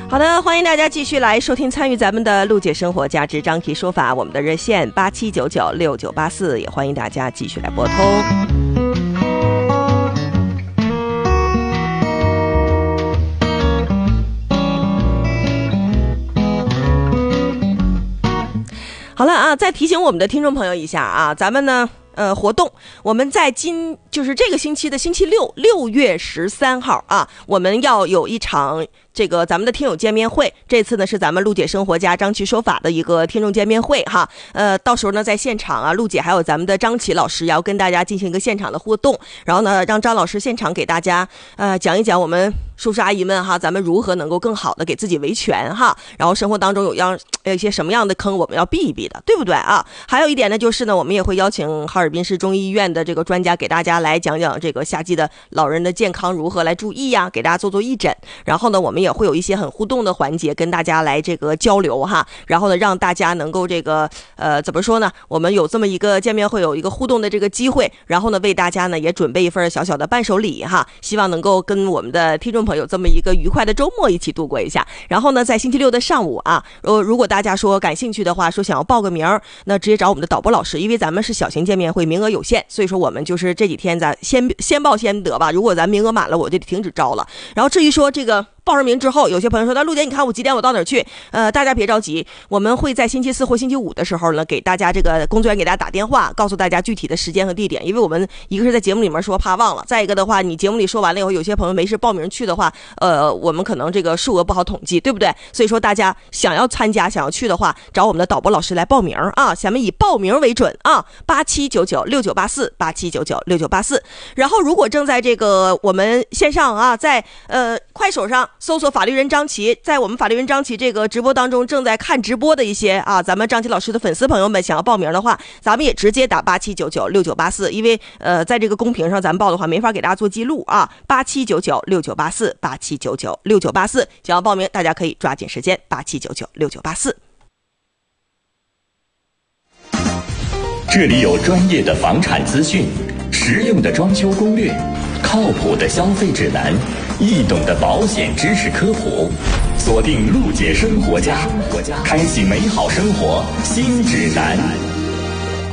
好的，欢迎大家继续来收听参与咱们的陆姐生活家之张题说法，我们的热线87996984，也欢迎大家继续来拨通。好了啊，再提醒我们的听众朋友一下啊，咱们呢活动，我们在就是这个星期的星期六，6月13号啊，我们要有一场这个咱们的听友见面会。这次呢是咱们陆姐生活家张琪说法的一个听众见面会哈。到时候呢在现场啊，陆姐还有咱们的张琪老师要跟大家进行一个现场的互动，然后呢让张老师现场给大家讲一讲我们叔叔阿姨们哈，咱们如何能够更好的给自己维权哈，然后生活当中有一些什么样的坑我们要避一避的，对不对啊？还有一点呢就是呢，我们也会邀请哈尔滨市中医医院的这个专家给大家来讲讲这个夏季的老人的健康如何来注意呀，给大家做义诊。然后呢我们也会有一些很互动的环节跟大家来这个交流哈，然后呢让大家能够这个怎么说呢，我们有这么一个见面会，有一个互动的这个机会，然后呢为大家呢也准备一份小小的伴手礼哈，希望能够跟我们的听众朋友这么一个愉快的周末一起度过一下。然后呢在星期六的上午啊，如果大家说感兴趣的话，说想要报个名，那直接找我们的导播老师，因为咱们是小型见面会，名额有限，所以说我们就是这几天咱先报先得吧，如果咱名额满了我就得停止招了。然后至于说这个报上名之后，有些朋友说那陆姐你看我几点我到哪儿去，大家别着急，我们会在星期四或星期五的时候呢给大家这个工作人员给大家打电话，告诉大家具体的时间和地点，因为我们一个是在节目里面说怕忘了，再一个的话你节目里说完了以后，有些朋友没事报名去的话，我们可能这个数额不好统计，对不对？所以说大家想要参加想要去的话，找我们的导播老师来报名啊，咱们以报名为准啊，87996984 87996984。然后如果正在这个我们线上啊，在快手上搜索法律人张琪，在我们法律人张琪这个直播当中正在看直播的一些啊，咱们张琪老师的粉丝朋友们想要报名的话，咱们也直接打87996984，因为在这个公屏上咱们报的话没法给大家做记录啊，87996984 87996984，想要报名大家可以抓紧时间87996984。 这里有专业的房产资讯，实用的装修攻略，靠谱的消费指南，易懂的保险知识科普，锁定陆姐生活家，开启美好生活新指南。